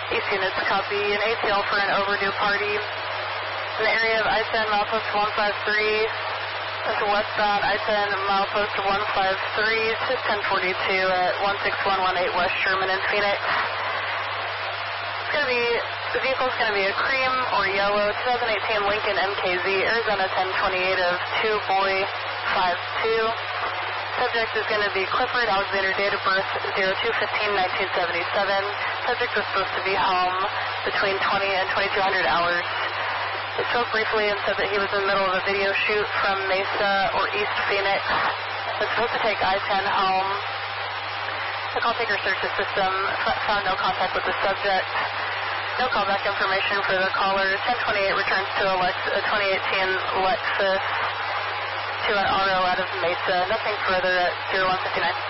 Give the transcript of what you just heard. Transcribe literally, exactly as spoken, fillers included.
East units copy. An A T L for an overdue party. In the area of I ten, milepost one five three. That's westbound I ten, milepost one five three. To ten forty-two at one six one one eight West Sherman in Phoenix. It's going to be, the vehicle's going to be a cream or yellow twenty eighteen Lincoln M K Z, Arizona ten twenty-eight of two boy five two. Subject is going to be Clifford Alexander, date of birth zero two fifteen nineteen seventy-seven. Subject was supposed to be home between twenty and twenty-two hundred hours. He spoke briefly and said that he was in the middle of a video shoot from Mesa or East Phoenix. Was supposed to take I ten home. The call taker searched the system, found no contact with the subject. No callback information for the caller. ten twenty-eight returns to a, Lex, a twenty eighteen Lexus to an auto out of Mesa. Nothing further at zero one fifty-nine.